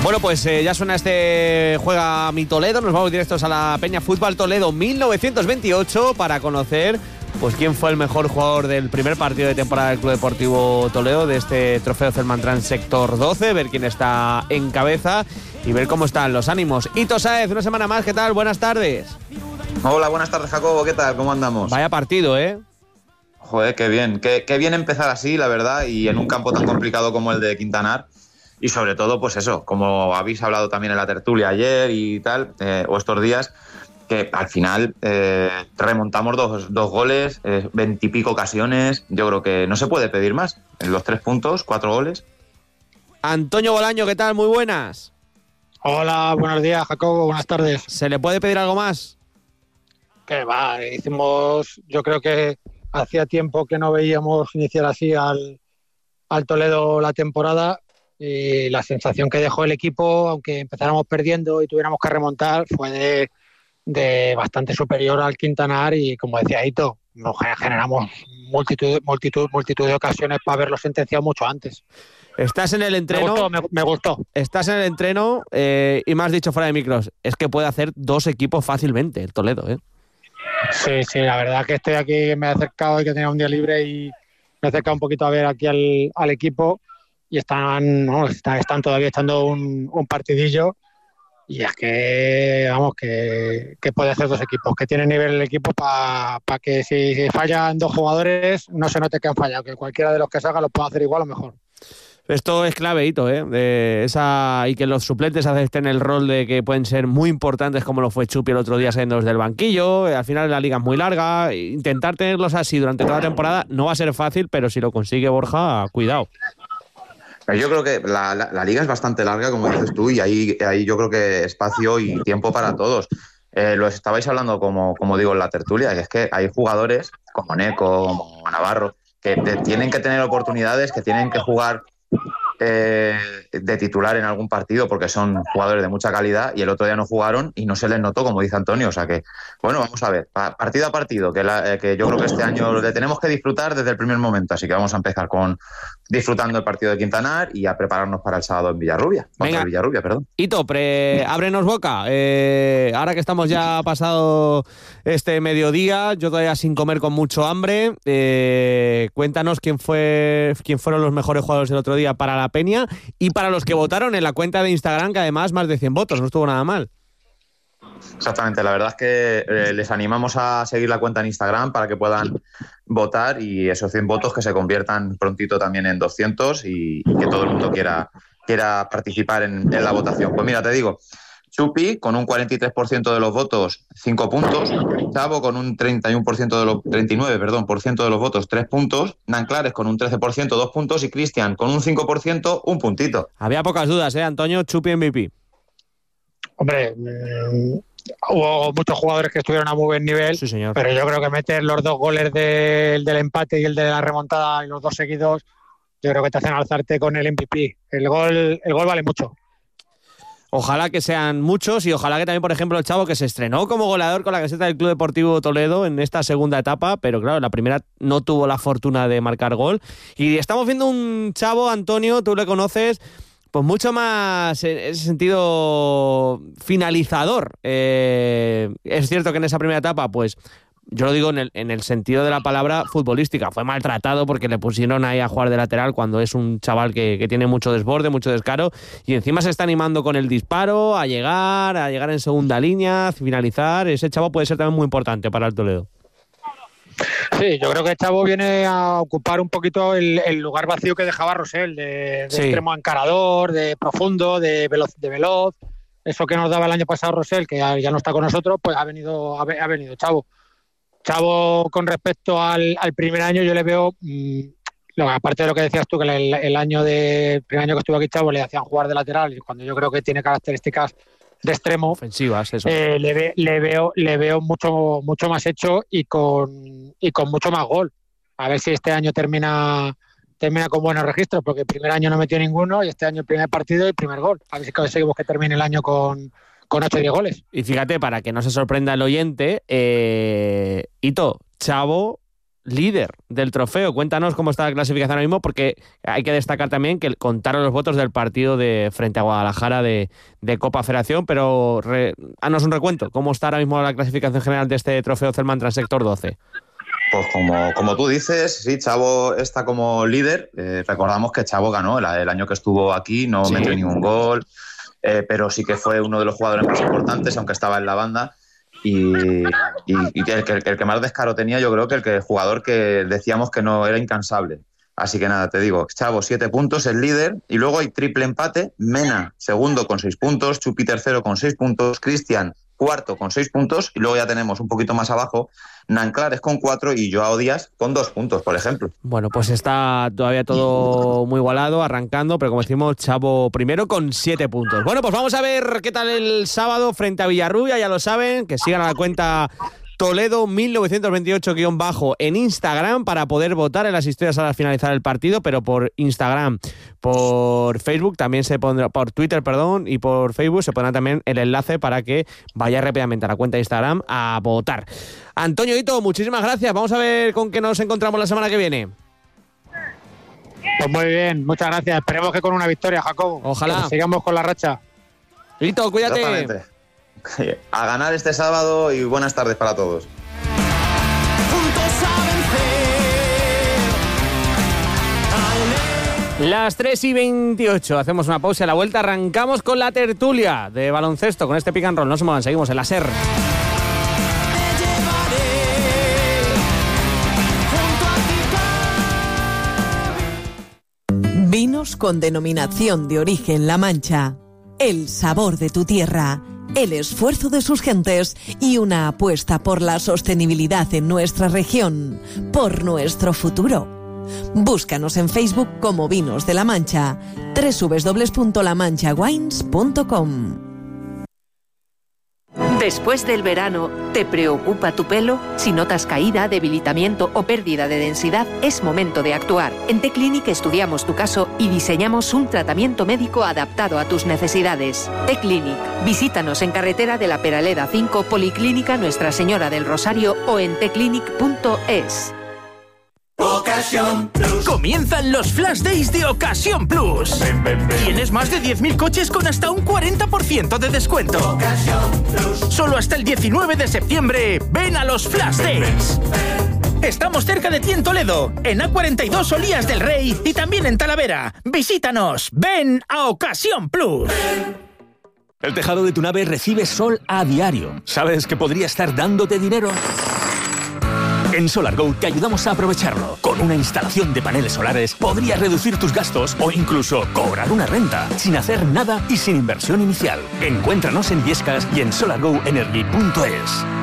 Bueno, pues ya suena este Juega mi Toledo. Nos vamos directos a la Peña Fútbol Toledo 1928 para conocer pues quién fue el mejor jugador del primer partido de temporada del Club Deportivo Toledo, de este trofeo Celmantrans Sector 12, ver quién está en cabeza y ver cómo están los ánimos. Ito Sáez, una semana más, ¿qué tal? Buenas tardes. Hola, buenas tardes, Jacobo, ¿qué tal? ¿Cómo andamos? Vaya partido, ¿eh? Joder, qué bien empezar así, la verdad, y en un campo tan complicado como el de Quintanar. Y sobre todo, pues eso, como habéis hablado también en la tertulia ayer y tal, o estos días, que al final remontamos dos goles, 20 y pico ocasiones. Yo creo que no se puede pedir más. En los 3 puntos, 4 goles. Antonio Bolaño, ¿qué tal? Muy buenas. Hola, buenos días, Jacobo, buenas tardes. ¿Se le puede pedir algo más? Que va, yo creo que hacía tiempo que no veíamos iniciar así al Toledo la temporada. Y la sensación que dejó el equipo, aunque empezáramos perdiendo y tuviéramos que remontar, fue de bastante superior al Quintanar y, como decía Ito, nos generamos multitud de ocasiones para haberlo sentenciado mucho antes. Estás en el entreno. Me gustó. Estás en el entreno y me has dicho fuera de micros, es que puede hacer 2 equipos fácilmente el Toledo, ¿eh? Sí, la verdad que estoy aquí, me he acercado y que tenía un día libre y me he acercado un poquito a ver aquí al equipo. Y están todavía echando un partidillo y es que, vamos, que puede hacer 2 equipos, que tiene nivel el equipo para que si fallan 2 jugadores no se note que han fallado, que cualquiera de los que salga lo puede hacer igual o mejor. Esto es clave, Ito, y que los suplentes acepten el rol de que pueden ser muy importantes, como lo fue Chupi el otro día saliendo desde el banquillo. Al final la liga es muy larga, intentar tenerlos así durante toda la temporada no va a ser fácil, pero si lo consigue Borja, cuidado. Yo creo que la liga es bastante larga, como dices tú, y ahí yo creo que espacio y tiempo para todos. Lo estabais hablando, como digo, en la tertulia, que es que hay jugadores como Neco, como Navarro, que tienen que tener oportunidades, que tienen que jugar de titular en algún partido porque son jugadores de mucha calidad, y el otro día no jugaron y no se les notó, como dice Antonio. O sea que, bueno, vamos a ver, partido a partido, que yo creo que este año le tenemos que disfrutar desde el primer momento, así que vamos a empezar disfrutando el partido de Quintanar y a prepararnos para el sábado en Villarrubia. Venga, Villarrubia, perdón. Ito, ábrenos boca. Ahora que estamos ya pasado este mediodía, yo todavía sin comer con mucho hambre, cuéntanos quién fueron los mejores jugadores del otro día para la Peña y para los que votaron en la cuenta de Instagram, que además más de 100 votos, no estuvo nada mal. Exactamente, la verdad es que les animamos a seguir la cuenta en Instagram para que puedan votar y esos 100 votos que se conviertan prontito también en 200 y que todo el mundo quiera participar en la votación. Pues mira, te digo, Chupi con un 43% de los votos, 5 puntos. Chavo con un 39% de los votos, 3 puntos. Nanclares con un 13%, 2 puntos. Y Cristian con un 5%, 1 puntito. Había pocas dudas, Antonio. Chupi MVP. Hombre, hubo muchos jugadores que estuvieron a muy buen nivel, sí, señor. Pero yo creo que meter los 2 goles del empate y el de la remontada y los 2 seguidos, yo creo que te hacen alzarte con el MVP. El gol vale mucho. Ojalá que sean muchos y ojalá que también, por ejemplo, el Chavo, que se estrenó como goleador con la camiseta del Club Deportivo Toledo en esta segunda etapa, pero claro, la primera no tuvo la fortuna de marcar gol. Y estamos viendo un Chavo, Antonio, tú le conoces, pues mucho más en ese sentido finalizador. Es cierto que en esa primera etapa, pues yo lo digo en el sentido de la palabra futbolística, fue maltratado porque le pusieron ahí a jugar de lateral cuando es un chaval que tiene mucho desborde, mucho descaro, y encima se está animando con el disparo a llegar en segunda línea, a finalizar. Ese chavo puede ser también muy importante para el Toledo. Sí, yo creo que el Chavo viene a ocupar un poquito el lugar vacío que dejaba Rosell, de extremo encarador, de profundo, de veloz. Eso que nos daba el año pasado Rosell, que ya no está con nosotros, pues ha venido Chavo. Chavo, con respecto al primer año, yo le veo, aparte de lo que decías tú, que el primer año que estuvo aquí Chavo le hacían jugar de lateral, y cuando yo creo que tiene características de extremo ofensivas, eso. Le veo mucho más hecho y con mucho más gol. A ver si este año termina con buenos registros, porque el primer año no metió ninguno y este año el primer partido y el primer gol. A ver si conseguimos que termine el año con 8 o 10 goles. Y fíjate, para que no se sorprenda el oyente, Ito, Chavo líder del trofeo. Cuéntanos cómo está la clasificación ahora mismo, porque hay que destacar también que contaron los votos del partido de frente a Guadalajara de Copa Federación, pero haznos un recuento. ¿Cómo está ahora mismo la clasificación general de este trofeo Celman Transsector 12? Pues como tú dices, sí, Chavo está como líder. Recordamos que Chavo ganó el año que estuvo aquí, no metió ningún gol, pero sí que fue uno de los jugadores más importantes, aunque estaba en la banda. Y el que más descaro tenía, yo creo que el jugador que decíamos que no era incansable. Así que nada, te digo, Chavo 7 puntos, el líder, y luego hay triple empate. Mena segundo con 6 puntos, Chupi tercero con 6 puntos, Cristian cuarto con 6 puntos, y luego ya tenemos un poquito más abajo Nanclares con 4 y Joao Díaz con 2 puntos, por ejemplo. Bueno, pues está todavía todo muy igualado, arrancando, pero como decimos, Chavo primero con 7 puntos. Bueno, pues vamos a ver qué tal el sábado frente a Villarrubia, ya lo saben, que sigan a la cuenta Toledo 1928- en Instagram para poder votar en las historias al finalizar el partido, pero por Instagram, por Facebook también se pondrá, por Twitter, perdón, y por Facebook se pondrá también el enlace para que vaya rápidamente a la cuenta de Instagram a votar. Antonio Hito, muchísimas gracias. Vamos a ver con qué nos encontramos la semana que viene. Pues muy bien, muchas gracias. Esperemos que con una victoria, Jacobo. Ojalá. Que sigamos con la racha. Hito, cuídate. Exactamente. A ganar este sábado y buenas tardes para todos. Las 3:28, hacemos una pausa, a la vuelta arrancamos con la tertulia de baloncesto, con este pick and roll. No se muevan, seguimos en la SER. Vinos con denominación de origen La Mancha. El sabor de tu tierra, el esfuerzo de sus gentes y una apuesta por la sostenibilidad en nuestra región, por nuestro futuro. Búscanos en Facebook como Vinos de La Mancha, www.lamanchawines.com. Después del verano, ¿te preocupa tu pelo? Si notas caída, debilitamiento o pérdida de densidad, es momento de actuar. En T-Clinic estudiamos tu caso y diseñamos un tratamiento médico adaptado a tus necesidades. T-Clinic. Visítanos en Carretera de la Peraleda 5, Policlínica Nuestra Señora del Rosario o en tclinic.es. Ocasión Plus. Comienzan los Flash Days de Ocasión Plus. Ven, ven, ven. Tienes más de 10.000 coches con hasta un 40% de descuento. Ocasión Plus. Solo hasta el 19 de septiembre. Ven a los Flash Days. Estamos cerca de ti en Toledo, en A42 Solías del Rey y también en Talavera. Visítanos. Ven a Ocasión Plus. El tejado de tu nave recibe sol a diario. ¿Sabes que podría estar dándote dinero? En SolarGo te ayudamos a aprovecharlo. Con una instalación de paneles solares podrías reducir tus gastos o incluso cobrar una renta sin hacer nada y sin inversión inicial. Encuéntranos en Illescas y en solargoenergy.es.